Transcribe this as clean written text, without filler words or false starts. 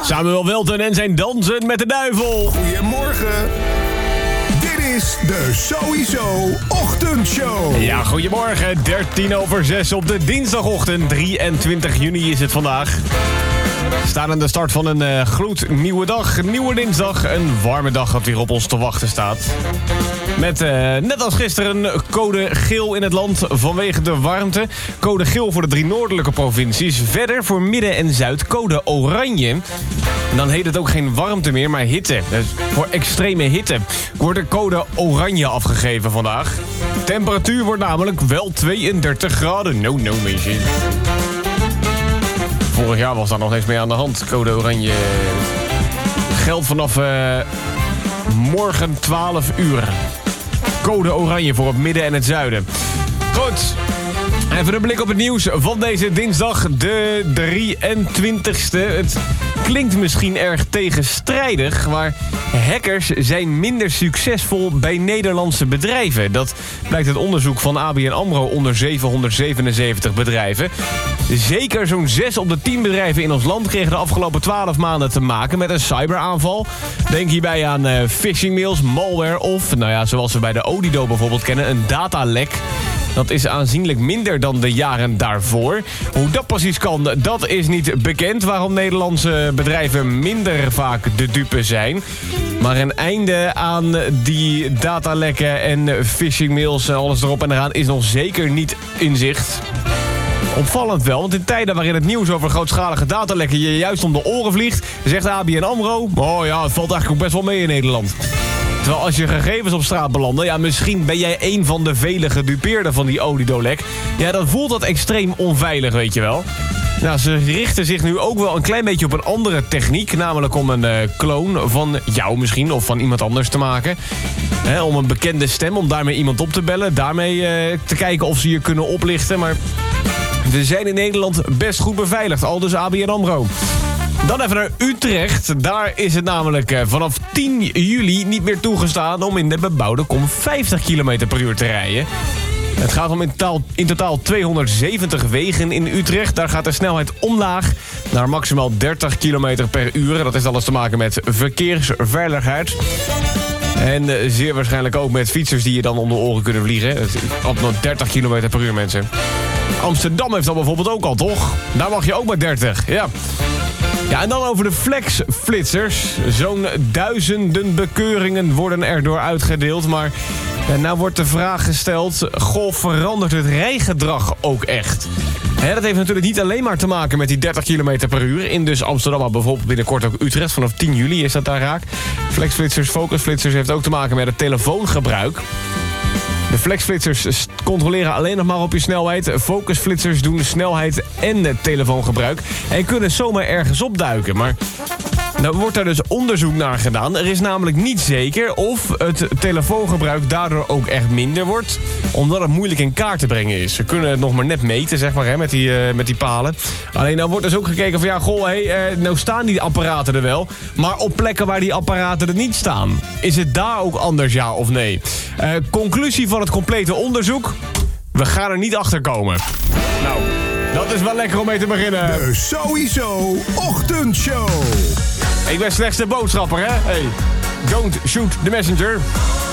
Samuel Welten en zijn Dansen met de Duivel. Goedemorgen. Dit is de Sowieso Ochtendshow. Ja, goedemorgen. 6:13 op de dinsdagochtend. 23 juni is het vandaag. We staan aan de start van een gloednieuwe dag. Nieuwe dinsdag. Een warme dag dat hier op ons te wachten staat. Met net als gisteren code geel in het land vanwege de warmte. Code geel voor de 3 noordelijke provincies. Verder voor midden en zuid code oranje. En dan heet het ook geen warmte meer, maar hitte. Dus voor extreme hitte wordt de code oranje afgegeven vandaag. Temperatuur wordt namelijk wel 32 graden. No, mensen. Vorig jaar was daar nog niks mee aan de hand. Code oranje geldt vanaf morgen 12 uur. Code oranje voor het midden en het zuiden. Goed. Even een blik op het nieuws van deze dinsdag, de 23e. Het klinkt misschien erg tegenstrijdig, maar hackers zijn minder succesvol bij Nederlandse bedrijven. Dat blijkt uit onderzoek van ABN AMRO onder 777 bedrijven. Zeker zo'n 6 op de 10 bedrijven in ons land kregen de afgelopen 12 maanden te maken met een cyberaanval. Denk hierbij aan phishingmails, malware of, zoals we bij de Odido bijvoorbeeld kennen, een datalek. Dat is aanzienlijk minder dan de jaren daarvoor. Hoe dat precies kan, dat is niet bekend. Waarom Nederlandse bedrijven minder vaak de dupe zijn. Maar een einde aan die datalekken en phishingmails en alles erop en eraan is nog zeker niet in zicht. Opvallend wel, want in tijden waarin het nieuws over grootschalige datalekken je juist om de oren vliegt, zegt ABN AMRO, het valt eigenlijk ook best wel mee in Nederland. Terwijl als je gegevens op straat belanden, misschien ben jij een van de vele gedupeerden van die Odido-lek. Ja, dan voelt dat extreem onveilig, weet je wel. Nou, ze richten zich nu ook wel een klein beetje op een andere techniek. Namelijk om een kloon van jou misschien of van iemand anders te maken. Om een bekende stem, om daarmee iemand op te bellen. Daarmee te kijken of ze je kunnen oplichten. Maar we zijn in Nederland best goed beveiligd, aldus ABN AMRO. Dan even naar Utrecht. Daar is het namelijk vanaf 10 juli niet meer toegestaan om in de bebouwde kom 50 km per uur te rijden. Het gaat om in totaal 270 wegen in Utrecht. Daar gaat de snelheid omlaag naar maximaal 30 km per uur. Dat heeft alles te maken met verkeersveiligheid. En zeer waarschijnlijk ook met fietsers die je dan om de oren kunnen vliegen. Op nog 30 km per uur, mensen. Amsterdam heeft dat bijvoorbeeld ook al, toch? Daar mag je ook maar 30, ja. Ja, en dan over de flexflitsers. Zo'n duizenden bekeuringen worden erdoor uitgedeeld. Maar nou wordt de vraag gesteld, verandert het rijgedrag ook echt? Dat heeft natuurlijk niet alleen maar te maken met die 30 km per uur. In dus Amsterdam, maar bijvoorbeeld binnenkort ook Utrecht. Vanaf 10 juli is dat daar raak. Flexflitsers, focusflitsers heeft ook te maken met het telefoongebruik. De flexflitsers controleren alleen nog maar op je snelheid. Focusflitsers doen snelheid en telefoongebruik. En kunnen zomaar ergens opduiken. Maar nou wordt daar dus onderzoek naar gedaan. Er is namelijk niet zeker of het telefoongebruik daardoor ook echt minder wordt. Omdat het moeilijk in kaart te brengen is. Ze kunnen het nog maar net meten, zeg maar, met die palen. Alleen dan wordt dus ook gekeken van nou staan die apparaten er wel. Maar op plekken waar die apparaten er niet staan. Is het daar ook anders, ja of nee? Conclusie van het complete onderzoek. We gaan er niet achter komen. Nou, dat is wel lekker om mee te beginnen. De Sowieso Ochtendshow. Ik ben slechts de boodschapper, hè? Hey, don't shoot the messenger.